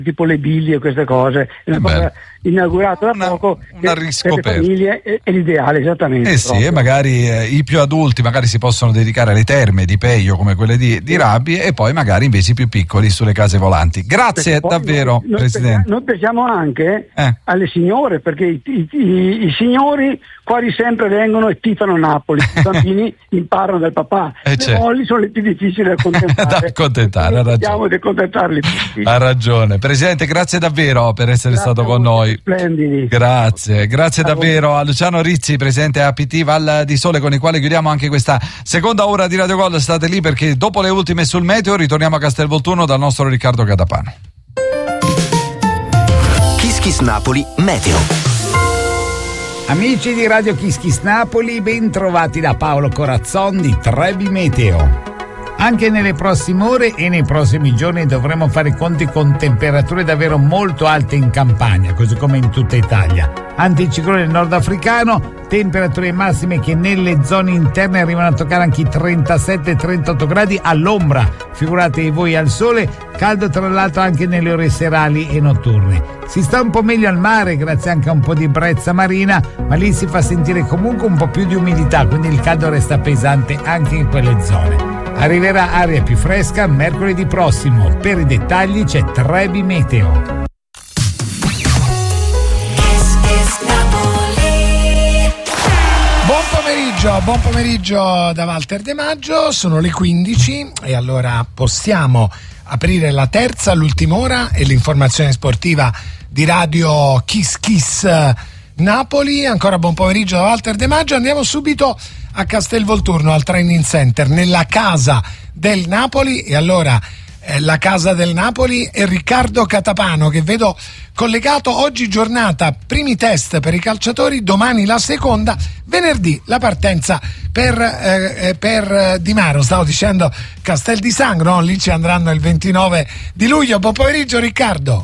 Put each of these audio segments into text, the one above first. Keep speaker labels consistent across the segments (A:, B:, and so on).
A: tipo le biglie e queste cose, è una cosa inaugurata da poco,
B: una riscoperta
A: per le famiglie è l'ideale, esattamente.
B: Sì, e magari i più adulti magari si possono dedicare alle terme di Peio come quelle di Rabbi, e poi magari invece i più piccoli sulle case volanti. Grazie davvero, Presidente.
A: Noi pensiamo anche alle signore, perché i signori quasi sempre vengono e tifano Napoli, i bambini imparano dal papà, le mogli sono le più difficili da accontentare.
B: Ha ragione.
A: Cerchiamo di accontentarli tutti.
B: Ha ragione. Presidente, grazie davvero per essere stato con noi.
A: Splendidi.
B: Grazie davvero a Luciano Rizzi, presidente APT Val di Sole, con il quale chiudiamo anche questa seconda ora di Radio Gol. State lì perché dopo le ultime sul meteo ritorniamo a Castelvolturno dal nostro Riccardo Catapano.
C: Kiss Kiss Napoli Meteo.
D: Amici di Radio Kiss Kiss Napoli, ben trovati da Paolo Corazzon di Trebi Meteo. Anche nelle prossime ore e nei prossimi giorni dovremo fare i conti con temperature davvero molto alte in Campania, così come in tutta Italia. Anticiclone nordafricano, temperature massime che nelle zone interne arrivano a toccare anche i 37-38 gradi all'ombra, figuratevi voi al sole, caldo tra l'altro anche nelle ore serali e notturne. Si sta un po' meglio al mare grazie anche a un po' di brezza marina, ma lì si fa sentire comunque un po' più di umidità, quindi il caldo resta pesante anche in quelle zone. Arriverà aria più fresca mercoledì prossimo. Per i dettagli c'è Trebi Meteo.
E: Buon pomeriggio da Walter De Maggio, sono le 15 e allora possiamo aprire la terza, l'ultima ora e l'informazione sportiva di Radio Kiss Kiss Napoli. Ancora buon pomeriggio da Walter De Maggio. Andiamo subito a Castelvolturno al Training Center, nella casa del Napoli, e allora la casa del Napoli è Riccardo Catapano, che vedo collegato. Oggi giornata, primi test per i calciatori, domani la seconda, venerdì la partenza per Di Maro, stavo dicendo Castel di Sangro, no? Lì ci andranno il 29 di luglio. Buon pomeriggio Riccardo.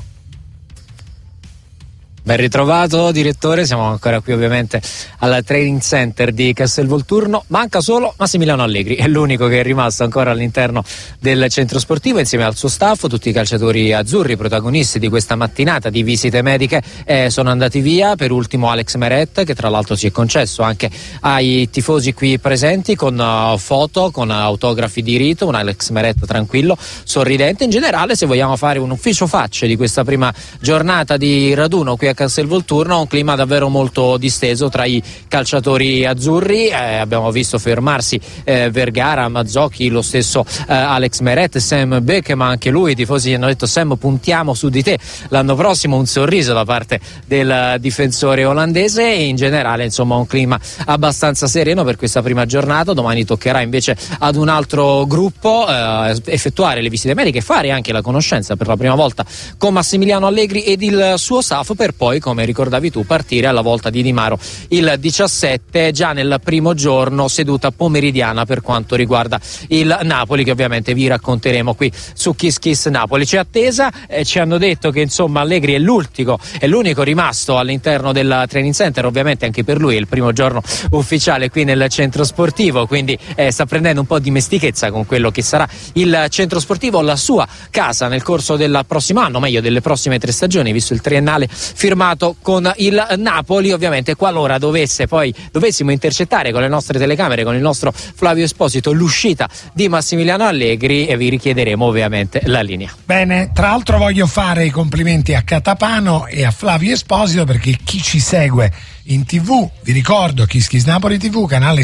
F: Ben ritrovato direttore, siamo ancora qui ovviamente al Training Center di Castelvolturno. Manca solo Massimiliano Allegri, è l'unico che è rimasto ancora all'interno del centro sportivo insieme al suo staff. Tutti i calciatori azzurri, protagonisti di questa mattinata di visite mediche, sono andati via. Per ultimo Alex Meret, che tra l'altro si è concesso anche ai tifosi qui presenti con foto, con autografi di rito. Un Alex Meret tranquillo, sorridente. In generale, se vogliamo fare un ufficio facce di questa prima giornata di raduno qui a Castelvolturno, un clima davvero molto disteso tra i calciatori azzurri. Abbiamo visto fermarsi Vergara, Mazzocchi, lo stesso Alex Meret, Sam Beck, ma anche lui i tifosi hanno detto: Sam, puntiamo su di te l'anno prossimo. Un sorriso da parte del difensore olandese, e in generale insomma un clima abbastanza sereno per questa prima giornata. Domani toccherà invece ad un altro gruppo effettuare le visite mediche e fare anche la conoscenza per la prima volta con Massimiliano Allegri ed il suo staff, per poi, come ricordavi tu, partire alla volta di Di Maro il 17, già nel primo giorno, seduta pomeridiana per quanto riguarda il Napoli, che ovviamente vi racconteremo qui su Kiss Kiss Napoli. C'è attesa, ci hanno detto che insomma Allegri è l'unico rimasto all'interno del Training Center, ovviamente anche per lui è il primo giorno ufficiale qui nel centro sportivo, quindi sta prendendo un po' di dimestichezza con quello che sarà il centro sportivo, la sua casa nel corso del prossimo anno, meglio delle prossime 3 stagioni, visto il triennale firmato con il Napoli. Ovviamente qualora dovessimo intercettare con le nostre telecamere, con il nostro Flavio Esposito, l'uscita di Massimiliano Allegri, e vi richiederemo ovviamente la linea.
E: Bene, tra l'altro voglio fare i complimenti a Catapano e a Flavio Esposito, perché chi ci segue in TV, vi ricordo Kiss Kiss Napoli TV, canale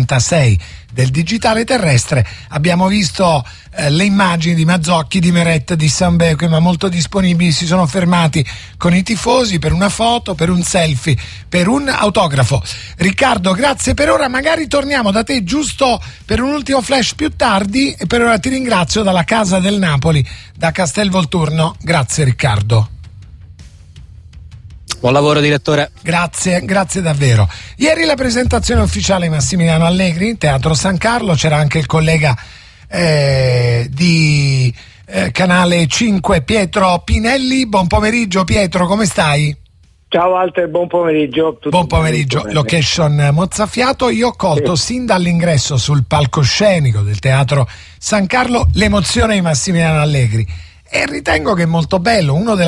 E: 76 del digitale terrestre, abbiamo visto le immagini di Mazzocchi, di Meret, di Sambeque, ma molto disponibili. Si sono fermati con i tifosi per una foto, per un selfie, per un autografo. Riccardo, grazie per ora, magari torniamo da te giusto per un ultimo flash più tardi, e per ora ti ringrazio dalla casa del Napoli, da Castelvolturno. Grazie Riccardo.
F: Buon lavoro direttore.
E: Grazie davvero. Ieri la presentazione ufficiale di Massimiliano Allegri, Teatro San Carlo, c'era anche il collega di Canale 5 Pietro Pinelli. Buon pomeriggio Pietro, come stai?
A: Ciao Walter, buon pomeriggio.
E: Buon pomeriggio. Location mozzafiato. Io ho colto sin dall'ingresso sul palcoscenico del Teatro San Carlo l'emozione di Massimiliano Allegri, e ritengo che è molto bello, uno della